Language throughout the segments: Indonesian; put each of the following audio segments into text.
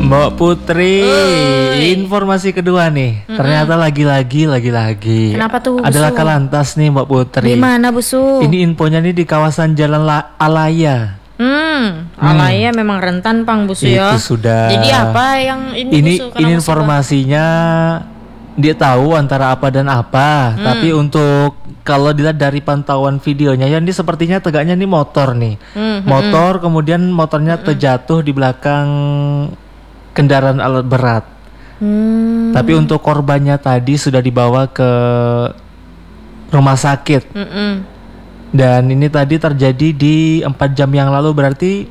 Mbak Putri, informasi kedua nih. Ternyata lagi-lagi. Kenapa tuh, Busu? Ada laka lantas nih Mbak Putri. Di mana, Busu? Ini infonya nih di kawasan Jalan Alaya. Alaya memang rentan, Pang, Busu ya. Itu sudah. Jadi apa yang ini, Busu? Ini informasinya dia tahu antara apa dan apa. Tapi untuk kalau dilihat dari pantauan videonya, ya ini sepertinya tegaknya nih motor nih. Motor, kemudian motornya terjatuh di belakang kendaraan alat berat. Tapi untuk korbannya tadi sudah dibawa ke rumah sakit. Dan ini tadi terjadi di 4 jam yang lalu, berarti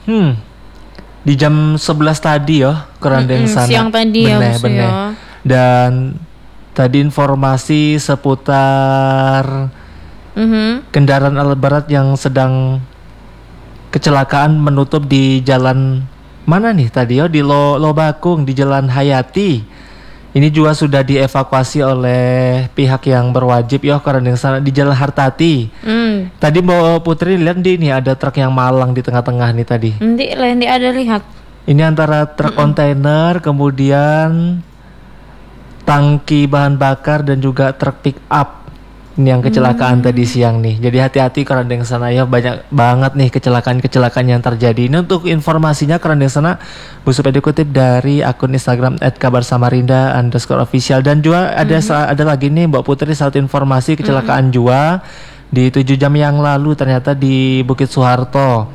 di jam 11 tadi ya, kurang sana. Siang tadi ya, Busu ya. Dan tadi informasi seputar kendaraan alat berat yang sedang kecelakaan menutup di jalan mana nih tadi ya, di Lobakung, di Jalan Hayati. Ini juga sudah dievakuasi oleh pihak yang berwajib ya, karena yang sana di Jalan Hartati. Tadi Mbak Putri lihat ini ada truk yang malang di tengah-tengah nih tadi. Nanti ada lihat. Ini antara truk kontainer, kemudian tangki bahan bakar dan juga truk pick up. Ini yang kecelakaan tadi siang nih. Jadi hati-hati karena di sana ya, banyak banget nih kecelakaan yang terjadi. Ini untuk informasinya karena di sana Busu dikutip dari akun Instagram @kabarsamarinda_official. Dan juga ada lagi nih Mbak Putri satu informasi kecelakaan juga di 7 jam yang lalu ternyata di Bukit Soeharto.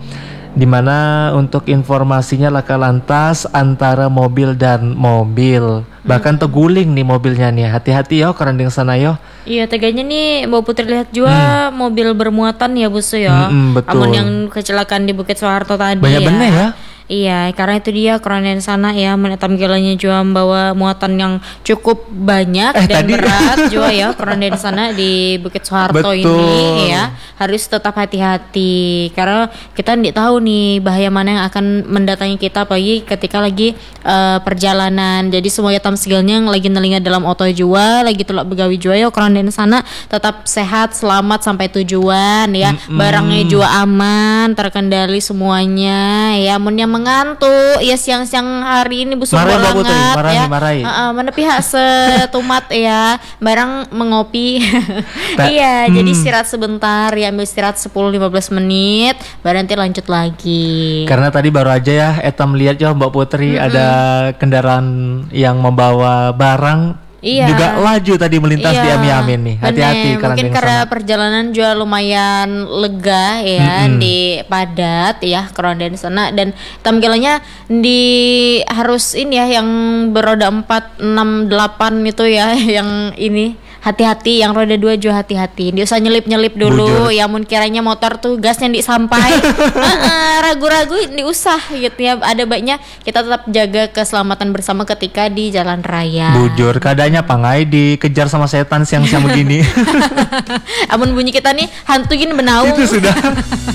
Dimana untuk informasinya laka lantas antara mobil dan mobil, bahkan terguling nih mobilnya nih. Hati-hati ya karena di sana yo. Iya, teganya nih Mbak Putri lihat juga mobil bermuatan ya, Busu ya. Betul. Namun yang kecelakaan di Bukit Soeharto tadi banyak bener ya. Iya, karena itu dia keren sana ya, tampilannya juga membawa muatan yang cukup banyak dan berat juga ya, keren sana di Bukit Soeharto ini ya. Harus tetap hati-hati karena kita tidak tahu nih bahaya mana yang akan mendatangi kita apalagi ketika lagi perjalanan. Jadi semuanya tamsigalnya yang lagi nelinga dalam oto jua, lagi tulak begawi jua ya, keren sana tetap sehat, selamat sampai tujuan ya. Barangnya juga aman, terkendali semuanya ya. Mun yang mengantuk ya siang-siang hari ini Busu banget ya. Mana pihak setumat ya, barang mengopi. Iya, jadi istirahat sebentar ya, ambil istirahat 10-15 menit, baru nanti lanjut lagi. Karena tadi baru aja ya Etam lihat ya Mbak Putri ada kendaraan yang membawa barang. Iya. Juga laju tadi melintas di Ami-Amin nih. Hati-hati mungkin karena perjalanan juga lumayan lega ya, di padat ya kerondan sana, dan tampilannya di harus ini ya yang beroda 4, 6, 8 itu ya yang ini. Hati-hati yang roda 2 juga hati-hati. Dia usah nyelip-nyelip dulu. Ya mun kiranya motor tuh gasnya di sampai. Ragu-ragu diusah gitu ya. Ada baiknya kita tetap jaga keselamatan bersama ketika di jalan raya. Bujur, keadaannya pangai dikejar sama setan siang-siang begini. Amun bunyi kita nih hantu gini benaung. Itu sudah.